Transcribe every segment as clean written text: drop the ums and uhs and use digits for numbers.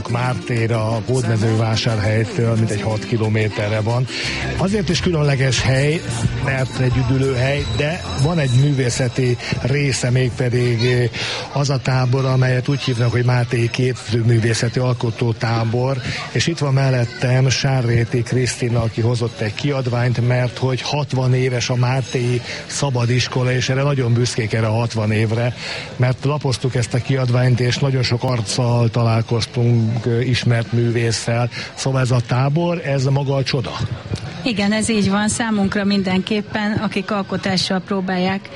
vagyunk Mártéra, a Hódmezővásárhelytől, mint egy 6 kilométerre van. Azért is különleges hely, mert egy üdülőhely, de van egy művészeti része, mégpedig az a tábor, amelyet úgy hívnak, hogy Mártéi Képzőművészeti Alkotótábor, és itt van mellettem Sárréti Krisztina, aki hozott egy kiadványt, mert hogy 60 éves a Mártéi Szabadiskola, és erre nagyon büszkék erre a 60 évre, mert lapoztuk ezt a kiadványt, és nagyon sok arccal találkoztunk, ismert művésszel, szóval ez a tábor, ez maga a csoda. Igen, ez így van, számunkra mindenképpen, akik alkotással próbálják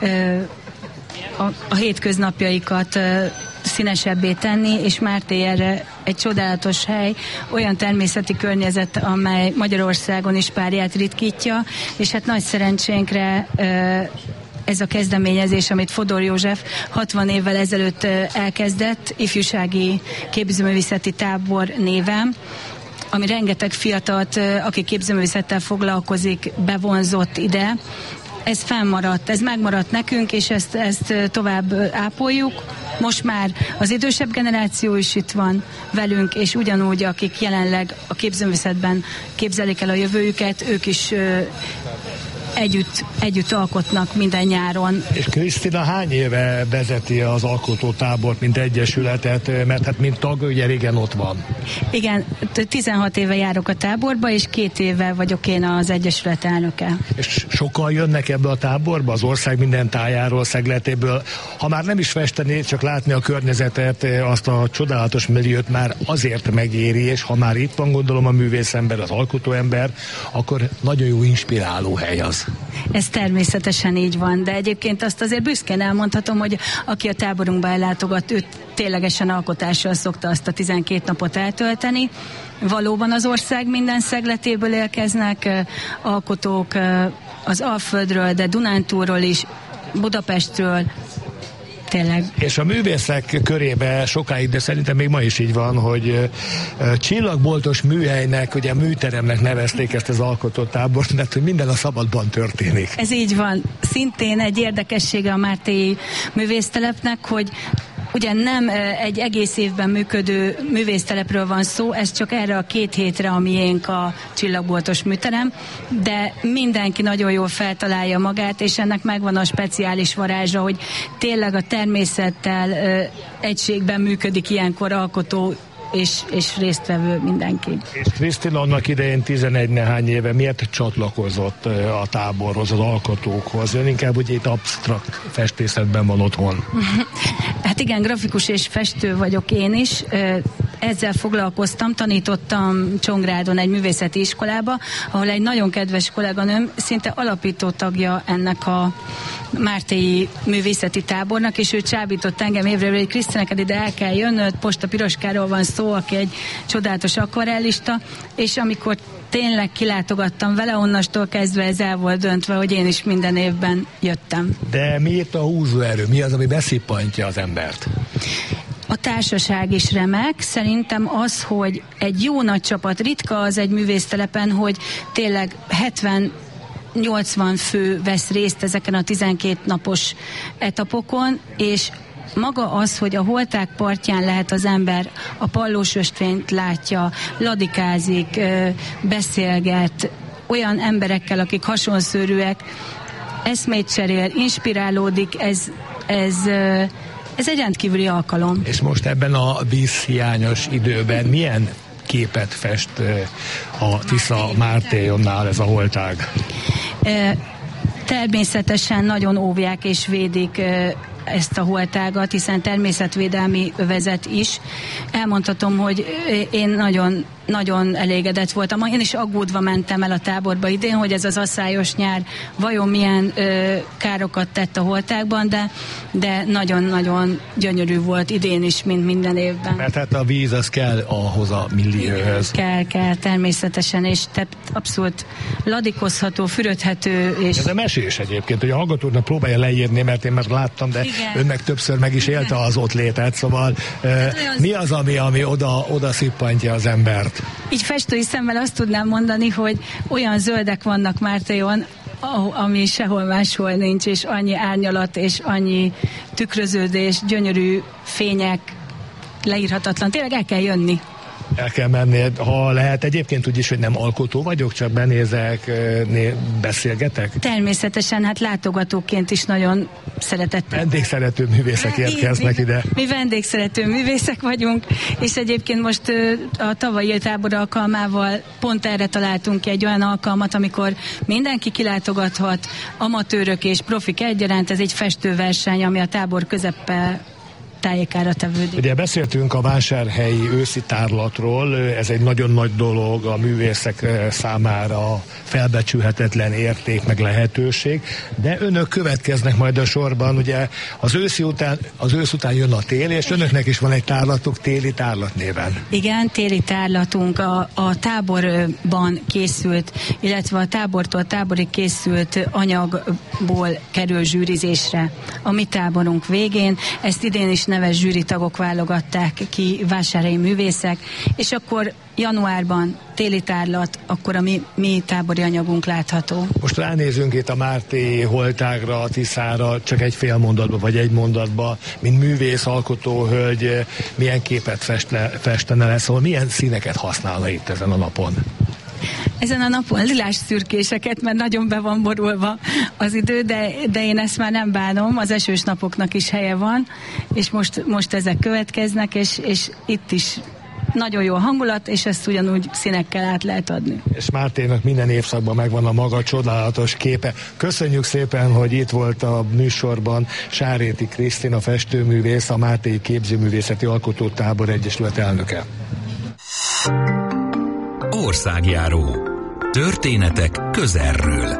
a hétköznapjaikat színesebbé tenni, és Márté erre egy csodálatos hely, olyan természeti környezet, amely Magyarországon is párját ritkítja, és hát nagy szerencsénkre ez a kezdeményezés, amit Fodor József 60 évvel ezelőtt elkezdett, ifjúsági képzőművészeti tábor néven, ami rengeteg fiatalt, aki képzőművészettel foglalkozik, bevonzott ide. Ez fennmaradt, ez megmaradt nekünk, és ezt tovább ápoljuk. Most már az idősebb generáció is itt van velünk, és ugyanúgy, akik jelenleg a képzőművészetben képzelik el a jövőjüket, ők is együtt alkotnak minden nyáron. És Krisztina hány éve vezeti az alkotótábort, mint egyesületet, mert hát mint tag, ugye régen ott van. Igen, 16 éve járok a táborba, és 2 éve vagyok én az egyesület elnöke. És sokan jönnek ebbe a táborba, az ország minden tájáról, szegletéből. Ha már nem is festeni, csak látni a környezetet, azt a csodálatos milliót már azért megéri, és ha már itt van, gondolom, a művészember, az alkotóember, akkor nagyon jó inspiráló hely az. Ez természetesen így van, de egyébként azt azért büszkén elmondhatom, hogy aki a táborunkba ellátogat, ő ténylegesen alkotással szokta azt a 12 napot eltölteni. Valóban az ország minden szegletéből érkeznek alkotók, az Alföldről, de Dunántúlról is, Budapestről, tényleg. És a művészek körébe sokáig, de szerintem még ma is így van, hogy csillagboltos műhelynek, ugye műteremnek nevezték ezt az alkotótábort, mert hogy minden a szabadban történik. Ez így van. Szintén egy érdekessége a Mártéi művésztelepnek, hogy ugye nem egy egész évben működő művésztelepről van szó, ez csak erre a 2 hétre, a miénk a csillagboltos műterem, de mindenki nagyon jól feltalálja magát, és ennek megvan a speciális varázsa, hogy tényleg a természettel egységben működik ilyenkor alkotó és résztvevő mindenki. És Krisztina annak idején 11 nehány éve miért csatlakozott a táborhoz, az alkotókhoz? Ön inkább ugye itt absztrakt festészetben van otthon. Hát igen, grafikus és festő vagyok én is. Ezzel foglalkoztam, tanítottam Csongrádon egy művészeti iskolába, ahol egy nagyon kedves kolléganőm szinte alapító tagja ennek a Mártéi művészeti tábornak, és ő csábított engem évre, hogy Krisztina, neked ide el kell jönnöd, Posta Piroskáról van szó, aki egy csodálatos akvarellista, és amikor tényleg kilátogattam vele, onnastól kezdve ez el volt döntve, hogy én is minden évben jöttem. De mi itt a húzóerő? Mi az, ami beszippantja az embert? A társaság is remek. Szerintem az, hogy egy jó nagy csapat, ritka az egy művésztelepen, hogy tényleg 70-80 fő vesz részt ezeken a 12 napos etapokon, és maga az, hogy a holták partján lehet az ember, a pallós ösvényt látja, ladikázik, beszélget olyan emberekkel, akik hasonszörűek, eszmét cserél, inspirálódik, ez egy rendkívüli alkalom. És most ebben a vízhiányos időben milyen képet fest a Tisza Mártéjonnál ez a holtág? Természetesen nagyon óvják és védik ezt a holtágat, hiszen természetvédelmi övezet is. Elmondhatom, hogy én nagyon elégedett voltam. Én is aggódva mentem el a táborba idén, hogy ez az asszályos nyár vajon milyen károkat tett a holtákban, de nagyon-nagyon gyönyörű volt idén is, mint minden évben. Mert hát a víz az kell ahhoz a millióhöz. Kell, természetesen, és abszolút ladikozható, fürödhető. És... Ez a mesés egyébként, hogy a hallgatóknak próbálja leírni, mert én már láttam, de ön meg többször meg is élte az ott létet, szóval mi az, ami oda szippantja az embert? Így festői szemmel azt tudnám mondani, hogy olyan zöldek vannak Mártéjon, ami sehol máshol nincs, és annyi árnyalat, és annyi tükröződés, gyönyörű fények, leírhatatlan. Tényleg el kell jönni. El kell menni, ha lehet. Egyébként úgyis, hogy nem alkotó vagyok, csak benézek, beszélgetek. Természetesen, hát látogatóként is nagyon szeretettel. Vendégszerető művészek érkeznek ide. Mi vendégszerető művészek vagyunk, és egyébként most a tavalyi tábor alkalmával pont erre találtunk ki egy olyan alkalmat, amikor mindenki kilátogathat, amatőrök és profik egyaránt. Ez egy festőverseny, ami a tábor közepe tájékára tevődik. Ugye beszéltünk a vásárhelyi őszi tárlatról, ez egy nagyon nagy dolog a művészek számára, felbecsülhetetlen érték meg lehetőség, de önök következnek majd a sorban, ugye az ősz után jön a tél, és önöknek is van egy tárlatuk, téli tárlat néven. Igen, téli tárlatunk a táborban készült, illetve a tábortól táborig készült anyagból kerül zsűrizésre a mi táborunk végén. Ezt idén is neves zsűritagok válogatták ki, vásárhelyi művészek, és akkor januárban téli tárlat, akkor a mi tábori anyagunk látható. Most ránézünk itt a Márté holtágra, a Tiszára, csak egy fél mondatba, vagy egy mondatba, mint művész, alkotó hölgy, milyen képet festene le, szóval milyen színeket használna itt ezen a napon? Ezen a napon lilás szürkéseket, mert nagyon be van borulva az idő, de én ezt már nem bánom, az esős napoknak is helye van, és most ezek következnek, és itt is nagyon jó a hangulat, és ezt ugyanúgy színekkel át lehet adni. És Márténak minden évszakban megvan a maga csodálatos képe. Köszönjük szépen, hogy itt volt a műsorban Sáréti Krisztina festőművész, a Mártéi Képzőművészeti Alkotótábor Egyesület elnöke. Országjáró. Történetek közelről.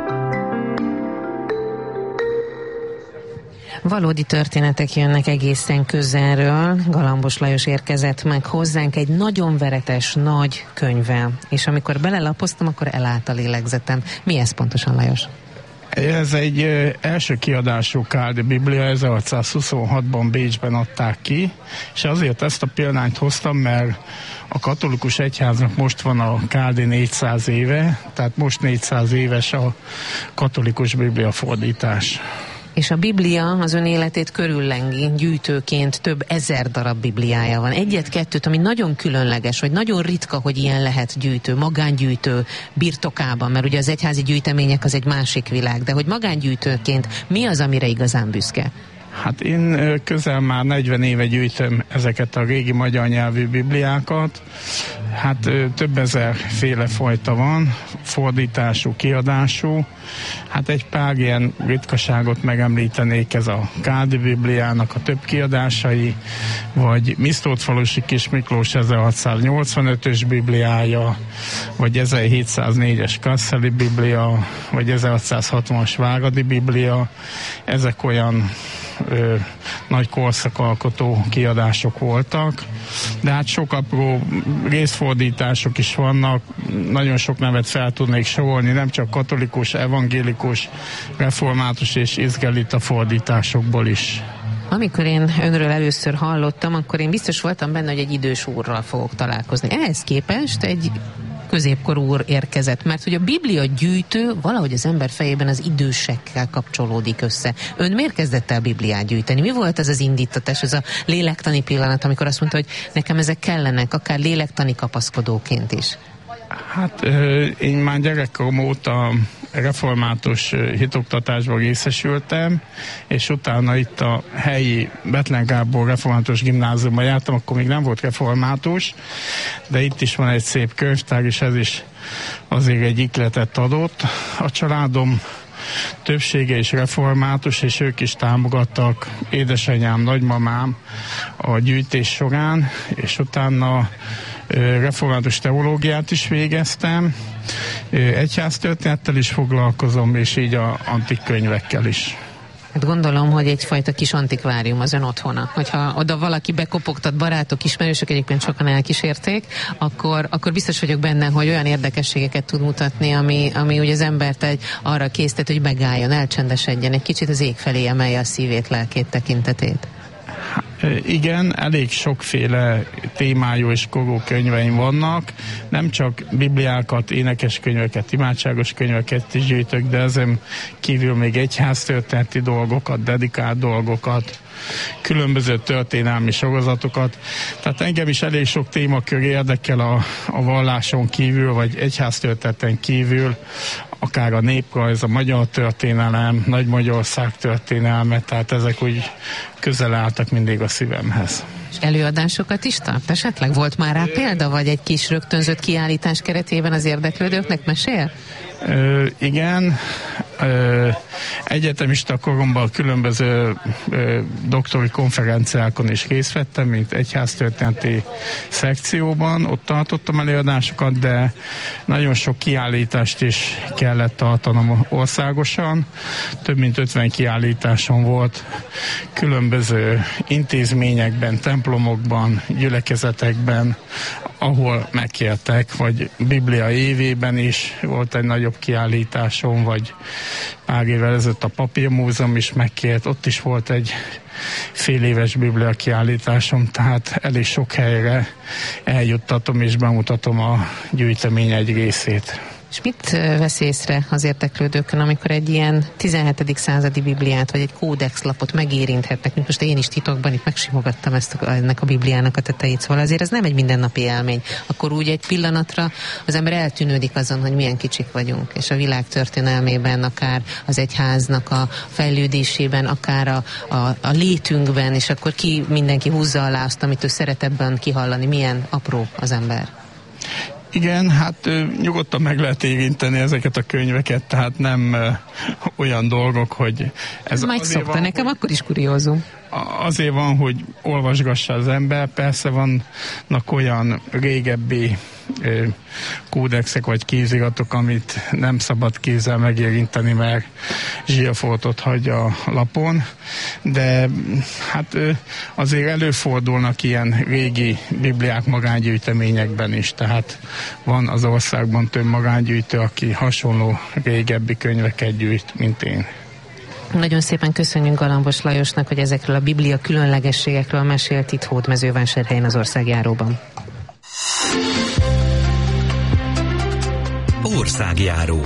Valódi történetek jönnek egészen közelről. Galambos Lajos érkezett meg hozzánk egy nagyon veretes, nagy könyvvel. És amikor belelapoztam, akkor elállt a lélegzetem. Mi ez pontosan, Lajos? Ez egy első kiadású Káldi Biblia, 1626-ban Bécsben adták ki, és azért ezt a példányt hoztam, mert a katolikus egyháznak most van a Káldi 400 éve, tehát most 400 éves a katolikus Biblia fordítás. És a Biblia az ön életét körüllengi, gyűjtőként több ezer darab Bibliája van. Egyet-kettőt, ami nagyon különleges, vagy nagyon ritka, hogy ilyen lehet gyűjtő, magángyűjtő birtokában, mert ugye az egyházi gyűjtemények az egy másik világ, de hogy magángyűjtőként mi az, amire igazán büszke? Hát én közel már 40 éve gyűjtöm ezeket a régi magyar nyelvű bibliákat. Hát több ezer féle fajta van, fordítású, kiadású. Hát egy pár ilyen ritkaságot megemlítenék, ez a Káldi Bibliának a több kiadásai, vagy Misztótfalusi Kis Miklós 1685-ös Bibliája, vagy 1704-es Kasszeli Biblia, vagy 1660-as Váradi Biblia. Ezek olyan nagy korszakalkotó kiadások voltak, de hát sok apró részfordítások is vannak, nagyon sok nevet fel tudnék sorolni, nem csak katolikus, evangélikus, református és izraelita fordításokból is. Amikor én önről először hallottam, akkor én biztos voltam benne, hogy egy idős úrral fogok találkozni. Ehhez képest egy középkorú úr érkezett, mert hogy a Biblia gyűjtő valahogy az ember fejében az idősekkel kapcsolódik össze. Ön miért kezdett el Bibliát gyűjteni? Mi volt ez az indítatás, ez a lélektani pillanat, amikor azt mondta, hogy nekem ezek kellenek, akár lélektani kapaszkodóként is? Hát én már gyerekkorom óta református hitoktatásban részesültem, és utána itt a helyi Bethlen Gábor református gimnáziumban jártam, akkor még nem volt református, de itt is van egy szép könyvtár, és ez is azért egy ihletet adott. A családom többsége is református, és ők is támogattak, édesanyám, nagymamám a gyűjtés során, és utána református teológiát is végeztem, egyháztörténettel is foglalkozom, és így a antik könyvekkel is. Hát gondolom, hogy egyfajta kis antikvárium az ön otthona. Hogyha oda valaki bekopogtat, barátok, ismerősök, egyébként sokan elkísérték, akkor biztos vagyok benne, hogy olyan érdekességeket tud mutatni, ami ugye az embert arra késztet, hogy megálljon, elcsendesedjen, egy kicsit az ég felé emelje a szívét, lelkét, tekintetét. Igen, elég sokféle témájú és korú könyveim vannak, nem csak bibliákat, énekeskönyveket, imádságos könyveket is gyűjtök, de ezen kívül még egyháztörténeti dolgokat, dedikált dolgokat, különböző történelmi sorozatokat. Tehát engem is elég sok témakör érdekel a valláson kívül, vagy egyháztörténeten kívül, akár a néprajz, a magyar történelem, Nagy Magyarország történelme, tehát ezek úgy közel álltak mindig a szívemhez. És előadásokat is tart? Esetleg volt már rá példa, vagy egy kis rögtönzött kiállítás keretében az érdeklődőknek mesél? Igen, egyetemista koromban különböző doktori konferenciákon is részt vettem, mint egyháztörténeti szekcióban, ott tartottam előadásokat, de nagyon sok kiállítást is kellett tartanom országosan. Több mint 50 kiállításom volt különböző intézményekben, templomokban, gyülekezetekben, ahol megkértek, vagy Biblia évében is volt egy nagyobb kiállításom, vagy pár évvel ezelőtt a Papírmúzeum is megkért, ott is volt egy fél éves Biblia kiállításom, tehát elég sok helyre eljuttatom és bemutatom a gyűjtemény egy részét. És mit vesz észre az érdeklődőkön, amikor egy ilyen 17. századi Bibliát, vagy egy kódexlapot megérinthetnek, mint most én is titokban itt megsimogattam ennek a Bibliának a tetejét, szóval azért ez nem egy mindennapi élmény. Akkor úgy egy pillanatra az ember eltűnődik azon, hogy milyen kicsik vagyunk, és a világ történelmében, akár az egyháznak a fejlődésében, akár a létünkben, és akkor mindenki húzza alá azt, amit ő szeret ebben kihallani, milyen apró az ember. Igen, hát nyugodtan meg lehet érinteni ezeket a könyveket, tehát nem olyan dolgok, hogy ez majd szokta, nekem akkor is kuriózum. Azért van, hogy olvasgassa az ember, persze vannak olyan régebbi kódexek vagy kéziratok, amit nem szabad kézzel megérinteni, mert zsírfoltot hagy a lapon, de hát azért előfordulnak ilyen régi bibliák magángyűjteményekben is, tehát van az országban több magángyűjtő, aki hasonló régebbi könyveket gyűjt, mint én. Nagyon szépen köszönjük Galambos Lajosnak, hogy ezekről a Biblia különlegességekről mesélt itt Hódmezővásárhelyen az Országjáróban. Országjáró.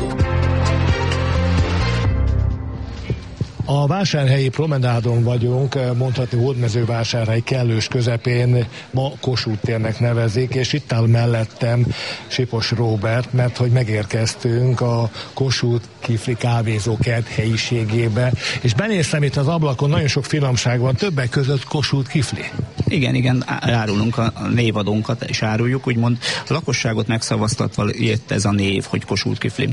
A vásárhelyi promenádon vagyunk, mondhatni Hódmezővásárhely kellős közepén, ma Kossuth térnek nevezik, és itt áll mellettem Sipos Róbert, mert hogy megérkeztünk a Kossuth Kifli kávézókert helyiségébe, és benéztem itt az ablakon, nagyon sok finomság van, többek között Kossuth Kifli. Igen, árulunk a névadónkat, és áruljuk, úgymond a lakosságot megszavaztatva jött ez a név, hogy Kossuth Kifli.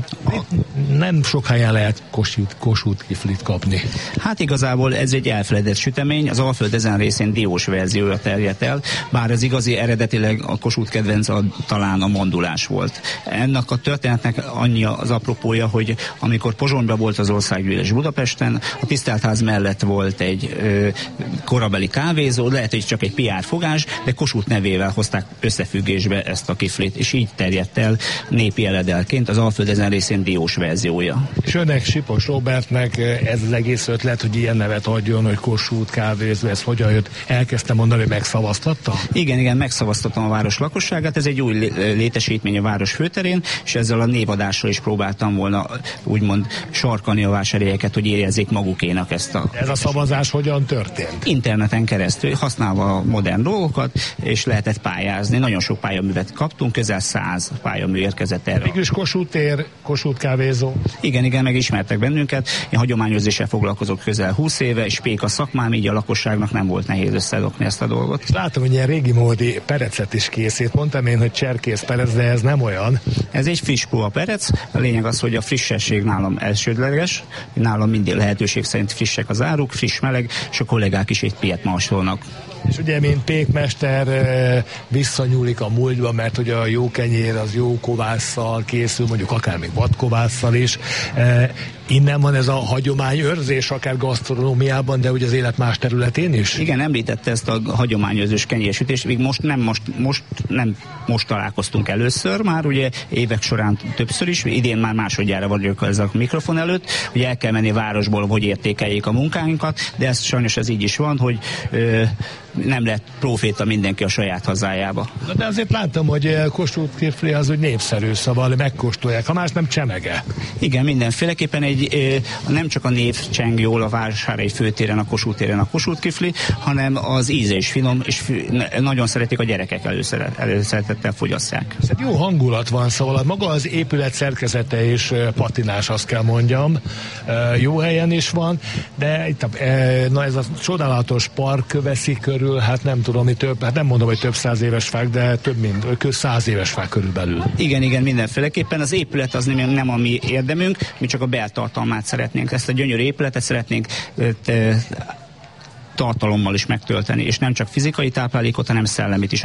Nem sok helyen lehet Kossuth Kiflit kapni. Hát igazából ez egy elfeledett sütemény, az Alföld ezen részén diós verziója terjedt el, bár az igazi eredetileg a Kossuth kedvenc talán a mandulás volt. Ennek a történetnek annyi az apropója, hogy amikor Pozsonyban volt az Országgyűlés Budapesten, a Tiszteltház mellett volt egy korabeli kávézó, lehet, hogy csak egy PR fogás, de Kossuth nevével hozták összefüggésbe ezt a kiflit, és így terjedt el népi eredelként az Alföld ezen részén diós verziója. És önnek, Sipos Róbertnek ez az egész ötlet, hogy ilyen nevet adjon, hogy Kossuth kávézó, ez hogyan jött? Elkezdtem mondani, hogy megszavaztatta? Igen, megszavaztatom a város lakosságát, ez egy új létesítmény a város főterén, és ezzel a névadással is próbáltam volna úgymond sarkani a vásárhelyeket, hogy érezzék magukénak ezt a... Ez a szavazás hogyan történt? Interneten keresztül, használva a modern dolgokat, és lehetett pályázni. Nagyon sok pályaművet kaptunk, közel 100 pályamű érkezett erre. Mégis Kossuth tér, Kossuth kávézó. Igen, megismertek bennünket. Én hagyományőrzéssel foglalkozok közel 20 éve, és pék a szakmám, így a lakosságnak nem volt nehéz összedokni ezt a dolgot. És látom, hogy ilyen régi módi perecet is készít. Mondtam én, hogy cserkész perec, de ez nem olyan. Ez egy friss puha perec. A lényeg az, hogy a frissesség nálam elsődleges. Nálam mindig lehetőség szerint frissek az áruk, friss meleg, és a kollégák is egy pilyet másolnak. És ugye, mint pékmester visszanyúlik a múltba, mert ugye a jó kenyér az jó kovásszal készül, mondjuk akár még vadkovásszal is. Innen van ez a hagyományőrzés, akár gasztronómiában, de ugye az élet más területén is? Igen, említette ezt a hagyományőrzős kenyérsütést, még nem most találkoztunk először, már ugye évek során többször is, idén már másodjára vagyok ez a mikrofon előtt, hogy el kell menni városból, hogy értékeljék a munkánkat, de ez sajnos ez így is van, hogy nem lett proféta mindenki a saját hazájába. De azért láttam, hogy Kossuth Kifli az úgy népszerű, szóval megkóstolják, ha más nem csemege. Igen, mindenféleképpen egy nem csak a név cseng jól a Vásárhelyi főtéren, a Kossuth téren a Kossuth kifli, hanem az íze is finom, és nagyon szeretik a gyerekek, előszeretettel fogyasszák. Jó hangulat van, szóval maga az épület szerkezete és patinás, azt kell mondjam, jó helyen is van, de itt ez a csodálatos park veszi körül, hát nem tudom, mi több, hát nem mondom, hogy több 100 éves fák, de több mint 100 éves fák körülbelül. Igen, mindenféleképpen. Az épület az nem a mi érdemünk, mi csak a beltartalmát szeretnénk. Ezt a gyönyörű épületet szeretnénk tartalommal is megtölteni, és nem csak fizikai táplálékot, hanem szellemit is.